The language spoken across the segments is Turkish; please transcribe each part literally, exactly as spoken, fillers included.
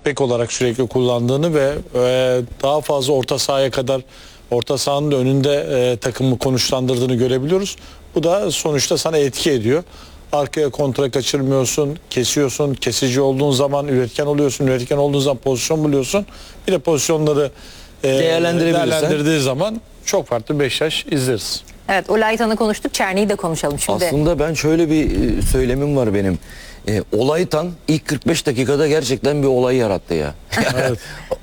kanat bek olarak sürekli kullandığını ve e, daha fazla orta sahaya kadar orta sahanın da önünde e, takımı konuşlandırdığını görebiliyoruz. Bu da sonuçta sana etki ediyor. Arkaya kontra kaçırmıyorsun, kesiyorsun. Kesici olduğun zaman üretken oluyorsun. Üretken olduğun zaman pozisyon buluyorsun. Bir de pozisyonları e, değerlendirdiği zaman çok farklı Beşiktaş izleriz. Evet, Olaytan'ı konuştuk. Çerni'yi de konuşalım şimdi. Aslında ben şöyle bir söylemim var benim. E, Olaytan ilk kırk beş dakikada gerçekten bir olay yarattı ya. Evet.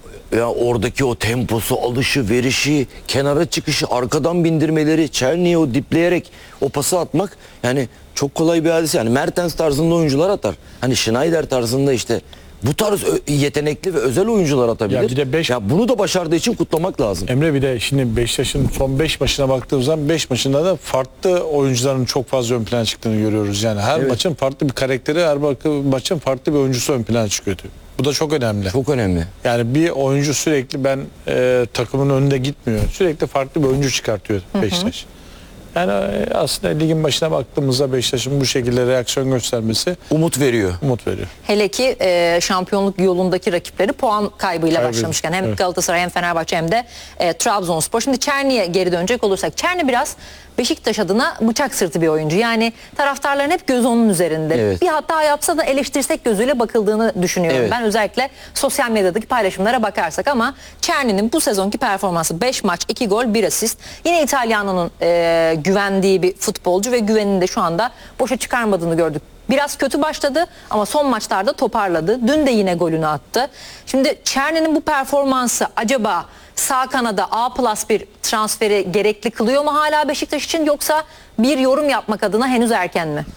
Ya oradaki o temposu, alışı, verişi, kenara çıkışı, arkadan bindirmeleri, Çerni'ye o dipleyerek o pası atmak yani çok kolay bir hadise. Yani Mertens tarzında oyuncular atar. Hani Schneider tarzında işte bu tarz yetenekli ve özel oyuncular atabilir. Ya, bir de beş... ya bunu da başardığı için kutlamak lazım. Emre, bir de şimdi Beşiktaş'ın son beş maçına baktığımız zaman beş maçında da farklı oyuncuların çok fazla ön plana çıktığını görüyoruz. Yani her Evet. maçın farklı bir karakteri, her maçın farklı bir oyuncusu ön plana çıkıyor. Bu da çok önemli. Çok önemli. Yani bir oyuncu sürekli ben e, takımın önünde gitmiyor. Sürekli farklı bir oyuncu çıkartıyor Beşiktaş. Yani e, aslında ligin başına baktığımızda Beşiktaş'ın bu şekilde reaksiyon göstermesi Umut veriyor. umut veriyor. Hele ki e, şampiyonluk yolundaki rakipleri puan kaybıyla Kaybı. başlamışken hem Evet. Galatasaray hem Fenerbahçe hem de e, Trabzonspor. Şimdi Çerni'ye geri dönecek olursak, Çerni biraz Beşiktaş adına bıçak sırtı bir oyuncu. Yani taraftarların hep göz onun üzerinde. Evet. Bir hata yapsa da eleştirsek gözüyle bakıldığını düşünüyorum. Evet. Ben özellikle sosyal medyadaki paylaşımlara bakarsak, ama Çerni'nin bu sezonki performansı beş maç, iki gol, bir asist. Yine İtalyano'nun e, güvendiği bir futbolcu ve güvenini de şu anda boşa çıkarmadığını gördük. Biraz kötü başladı ama son maçlarda toparladı. Dün de yine golünü attı. Şimdi Çerni'nin bu performansı acaba sağ kanada A plus bir transferi gerekli kılıyor mu hala Beşiktaş için, yoksa bir yorum yapmak adına henüz erken mi?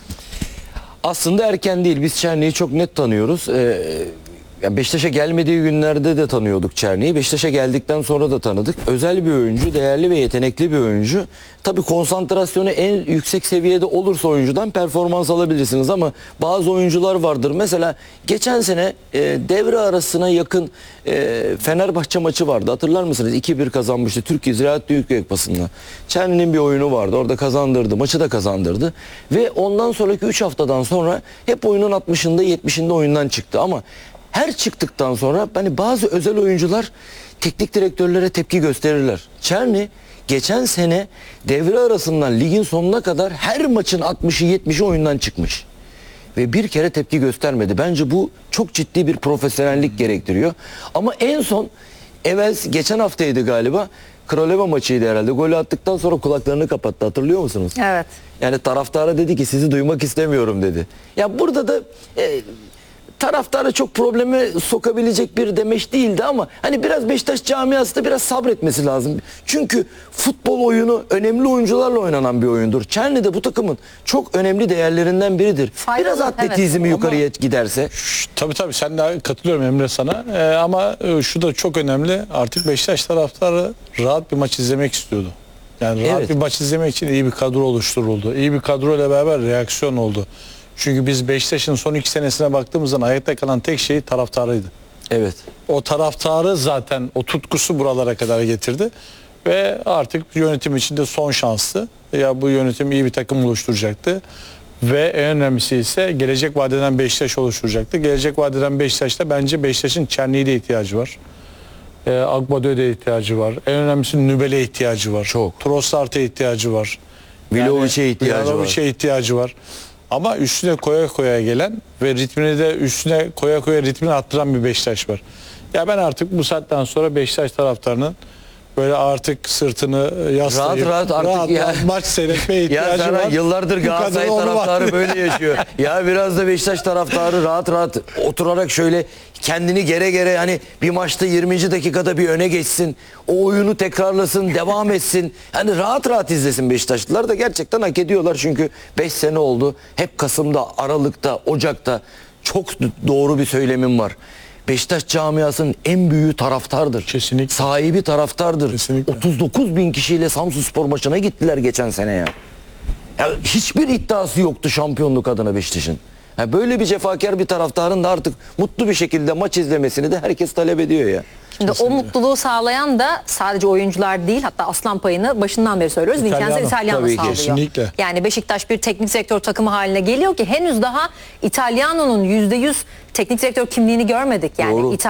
Aslında erken değil. Biz Çerni'yi çok net tanıyoruz. Ee, ya Beşiktaş'a gelmediği günlerde de tanıyorduk Çerni'yi. Beşiktaş'a geldikten sonra da tanıdık. Özel bir oyuncu, değerli ve yetenekli bir oyuncu. Tabii konsantrasyonu en yüksek seviyede olursa oyuncudan performans alabilirsiniz ama bazı oyuncular vardır. Mesela geçen sene e, devre arasına yakın e, Fenerbahçe maçı vardı. Hatırlar mısınız? iki bir kazanmıştı Türkiye Ziraat Büyükköy Kupası'nda. Çerni'nin bir oyunu vardı. Orada kazandırdı. Maçı da kazandırdı. Ve ondan sonraki üç haftadan sonra hep oyunun altmışında yetmişinde oyundan çıktı ama her çıktıktan sonra hani bazı özel oyuncular teknik direktörlere tepki gösterirler. Çerni geçen sene devre arasından ligin sonuna kadar her maçın altmışı yetmişi oyundan çıkmış. Ve bir kere tepki göstermedi. Bence bu çok ciddi bir profesyonellik gerektiriyor. Ama en son evvel geçen haftaydı galiba. Kraleva maçıydı herhalde. Golü attıktan sonra kulaklarını kapattı. Hatırlıyor musunuz? Evet. Yani taraftara dedi ki sizi duymak istemiyorum dedi. Ya burada da e, taraftarı çok probleme sokabilecek bir demeç değildi ama hani biraz Beşiktaş camiası da biraz sabretmesi lazım. Çünkü futbol oyunu önemli oyuncularla oynanan bir oyundur. Çerni de bu takımın çok önemli değerlerinden biridir. Faydalı, biraz atletizmi evet. yukarıya giderse. Şş, tabii tabii, sen de katılıyorum Emre sana. Ee, ama e, şu da çok önemli. Artık Beşiktaş taraftarı rahat bir maç izlemek istiyordu. Yani rahat Evet. bir maç izlemek için iyi bir kadro oluşturuldu. İyi bir kadro ile beraber reaksiyon oldu. Çünkü biz Beşiktaş'ın son iki senesine baktığımızda ayakta kalan tek şey taraftarıydı. Evet. O taraftarı zaten, o tutkusu buralara kadar getirdi. Ve artık yönetim içinde son şanstı. Ya bu yönetim iyi bir takım oluşturacaktı. Ve en önemlisi ise gelecek vadeden Beşiktaş oluşturacaktı. Gelecek vadeden Beşiktaş'ta bence Beşiktaş'ın Çerni'ye de ihtiyacı var. E, Agbado'ya da ihtiyacı var. En önemlisi Nübel'e ihtiyacı var. Çok. Trossard'a ihtiyacı var. Vlahovic'e ihtiyacı var. Vlahovic'e ihtiyacı var. Ama üstüne koya koya gelen ve ritmini de üstüne koya koya ritmini arttıran bir Beşiktaş var. Ya ben artık bu saatten sonra Beşiktaş taraftarının böyle artık sırtını yaslayıp Rahat rahat artık ya. maç seyretmeye Ya ihtiyacı sana var. yıllardır Bu kadar Galatasaray onu taraftarı var. böyle yaşıyor. Ya biraz da Beşiktaş taraftarı rahat rahat oturarak şöyle kendini gere gere hani bir maçta yirminci dakikada bir öne geçsin. O oyunu tekrarlasın, devam etsin. Hani rahat rahat izlesin Beşiktaşlılar da gerçekten hak ediyorlar. Çünkü beş sene oldu. Hep Kasım'da, Aralık'ta, Ocak'ta çok doğru bir söylemim var. Beşiktaş camiasının en büyüğü taraftardır. Kesinlikle. Sahibi taraftardır. Kesinlikle. otuz dokuz bin kişiyle Samsunspor maçına gittiler geçen sene ya. Ya hiçbir iddiası yoktu şampiyonluk adına Beşiktaş'ın. Ya böyle bir cefakar bir taraftarın da artık mutlu bir şekilde maç izlemesini de herkes talep ediyor ya. Şimdi o mutluluğu sağlayan da sadece oyuncular değil, hatta aslan payını başından beri söylüyoruz. İtalyano. Vincenzo İtalyano Tabii ki. sağlıyor. Kesinlikle. Yani Beşiktaş bir teknik direktör takımı haline geliyor ki henüz daha İtalyano'nun yüzde yüz teknik direktör kimliğini görmedik. Yani Doğru.